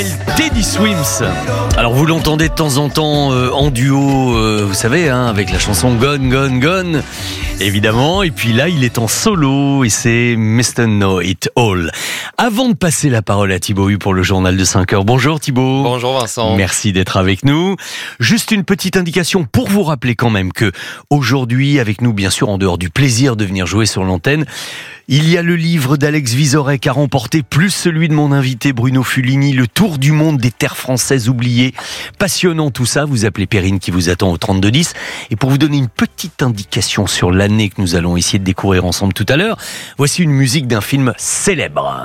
Teddy Swims. Alors vous l'entendez de temps en temps en duo, vous savez, avec la chanson Gone, Gone, Gone, évidemment. Et puis là, il est en solo et c'est Mr. Know It All. Avant de passer la parole à Thibaut Hu pour le journal de 5 heures. Bonjour Thibaut. Bonjour Vincent. Merci d'être avec nous. Juste une petite indication pour vous rappeler quand même que aujourd'hui, avec nous, bien sûr, en dehors du plaisir de venir jouer sur l'antenne, il y a le livre d'Alex Vizorek à remporter, plus celui de mon invité Bruno Fulini, le tour du monde des terres françaises oubliées. Passionnant tout ça, vous appelez Perrine qui vous attend au 3210. Et pour vous donner une petite indication sur l'année que nous allons essayer de découvrir ensemble tout à l'heure, voici une musique d'un film célèbre.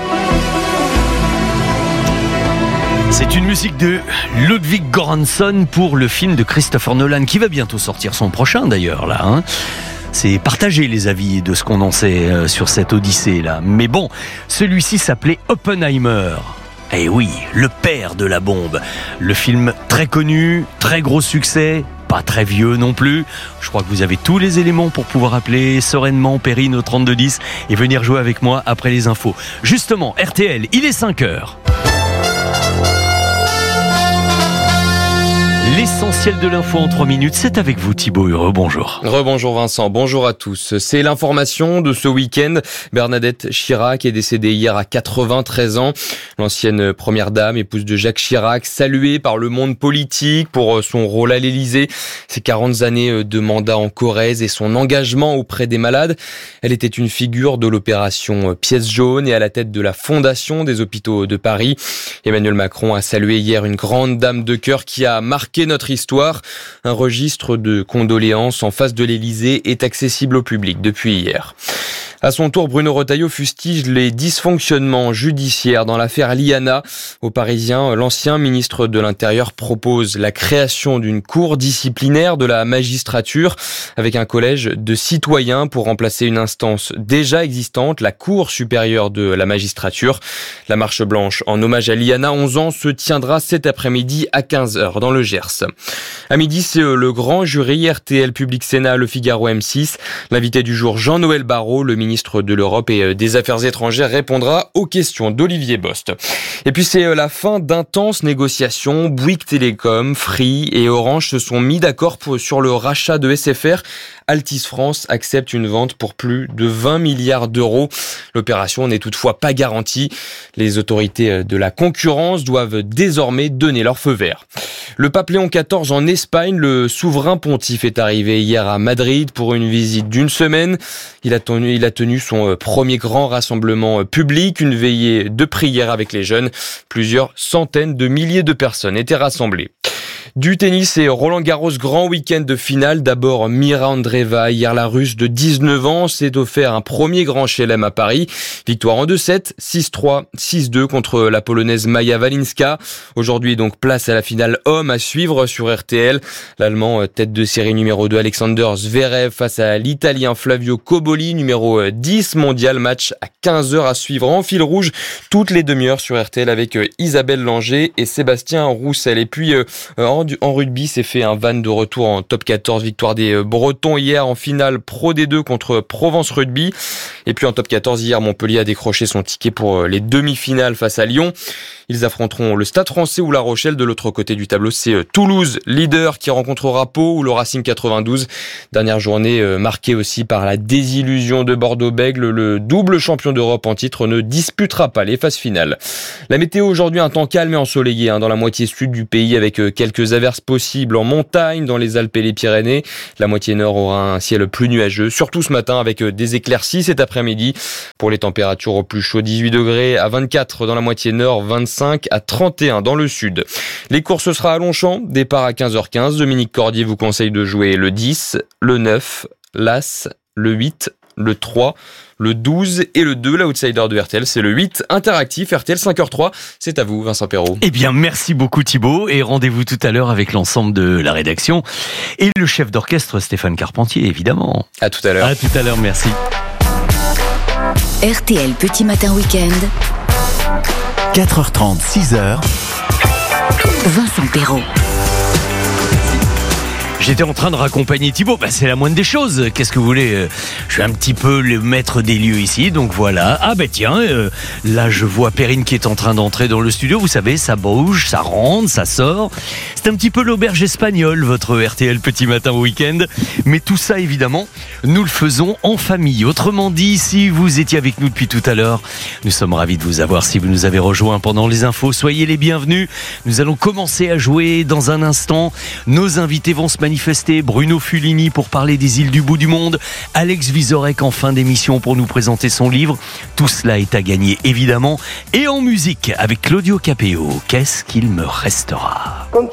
C'est une musique de Ludwig Göransson pour le film de Christopher Nolan, qui va bientôt sortir son prochain d'ailleurs là. C'est partager les avis de ce qu'on en sait sur cette odyssée là. Mais bon, celui-ci s'appelait Oppenheimer. Eh oui, le père de la bombe. Le film très connu, très gros succès, pas très vieux non plus. Je crois que vous avez tous les éléments pour pouvoir appeler sereinement Perrine au 3210 et venir jouer avec moi après les infos. Justement, RTL, il est 5 heures. L'essentiel de l'info en 3 minutes, c'est avec vous Thibaut Hu. Bonjour. Rebonjour Vincent, bonjour à tous. C'est l'information de ce week-end. Bernadette Chirac est décédée hier à 93 ans. L'ancienne première dame, épouse de Jacques Chirac, saluée par le monde politique pour son rôle à l'Élysée, ses 40 années de mandat en Corrèze et son engagement auprès des malades. Elle était une figure de l'opération Pièce jaune et à la tête de la Fondation des hôpitaux de Paris. Emmanuel Macron a salué hier une grande dame de cœur qui a marqué notre histoire. Un registre de condoléances en face de l'Élysée est accessible au public depuis hier. À son tour, Bruno Retailleau fustige les dysfonctionnements judiciaires dans l'affaire Liana. Aux Parisiens, l'ancien ministre de l'Intérieur propose la création d'une cour disciplinaire de la magistrature avec un collège de citoyens pour remplacer une instance déjà existante, la Cour supérieure de la magistrature. La marche blanche en hommage à Liana, 11 ans, se tiendra cet après-midi à 15h dans le Gers. À midi, c'est le grand jury RTL Public Sénat, Le Figaro M6. L'invité du jour, Jean-Noël Barrot, le ministre de l'Europe et des Affaires étrangères, répondra aux questions d'Olivier Bost. Et puis c'est la fin d'intenses négociations. Bouygues Télécom, Free et Orange se sont mis d'accord sur le rachat de SFR. Altice France accepte une vente pour plus de 20 milliards d'euros. L'opération n'est toutefois pas garantie. Les autorités de la concurrence doivent désormais donner leur feu vert. Le pape Léon XIV en Espagne, le souverain pontife est arrivé hier à Madrid pour une visite d'une semaine. Il a tenu son premier grand rassemblement public, une veillée de prière avec les jeunes. Plusieurs centaines de milliers de personnes étaient rassemblées. Du tennis et Roland-Garros, grand week-end de finale. D'abord Mira Andreeva, hier la Russe de 19 ans, s'est offert un premier grand chelem à Paris. Victoire en 2-7, 6-3, 6-2 contre la Polonaise Maja Walinska. Aujourd'hui donc place à la finale homme à suivre sur RTL. L'Allemand tête de série numéro 2 Alexander Zverev face à l'Italien Flavio Cobolli, numéro 10 mondial. Match à 15h à suivre en fil rouge toutes les demi-heures sur RTL avec Isabelle Langer et Sébastien Roussel. Et puis en rugby, c'est fait un van de retour en top 14, victoire des Bretons hier en finale Pro D2 contre Provence Rugby. Et puis en top 14, hier, Montpellier a décroché son ticket pour les demi-finales face à Lyon. Ils affronteront le Stade Français ou La Rochelle. De l'autre côté du tableau, c'est Toulouse, leader, qui rencontrera Pau ou le Racing 92. Dernière journée marquée aussi par la désillusion de Bordeaux-Bègles. Le double champion d'Europe en titre ne disputera pas les phases finales. La météo aujourd'hui, un temps calme et ensoleillé dans la moitié sud du pays avec quelques averses possibles en montagne, dans les Alpes et les Pyrénées. La moitié nord aura un ciel plus nuageux, surtout ce matin avec des éclaircies cet après-midi. Pour les températures au plus chaud, 18 degrés à 24 dans la moitié nord, 25 à 31 dans le sud. Les courses, ce sera à Longchamp, départ à 15h15. Dominique Cordier vous conseille de jouer le 10, le 9, l'As, le 8, le 3, le 12 et le 2. L'outsider de RTL, c'est le 8 interactif. RTL 5h03. C'est à vous, Vincent Perrault. Eh bien, merci beaucoup Thibaut et rendez-vous tout à l'heure avec l'ensemble de la rédaction et le chef d'orchestre Stéphane Carpentier, évidemment. À tout à l'heure. À tout à l'heure, merci. RTL Petit Matin Week-end. 4h30, 6h. Vincent Perrault. J'étais en train de raccompagner Thibaut, c'est la moindre des choses. Qu'est-ce que vous voulez ? Je suis un petit peu le maître des lieux ici, donc voilà. Ah tiens, là je vois Perrine qui est en train d'entrer dans le studio. Vous savez, ça bouge, ça rentre, ça sort. C'est un petit peu l'auberge espagnole, votre RTL Petit Matin Week-end. Mais tout ça, évidemment, nous le faisons en famille. Autrement dit, si vous étiez avec nous depuis tout à l'heure, nous sommes ravis de vous avoir. Si vous nous avez rejoints pendant les infos, soyez les bienvenus. Nous allons commencer à jouer dans un instant. Nos invités vont se manifester. Bruno Fulini pour parler des îles du bout du monde. Alex Vizorek en fin d'émission pour nous présenter son livre. Tout cela est à gagner, évidemment. Et en musique, avec Claudio Capéo, qu'est-ce qu'il me restera ? Quand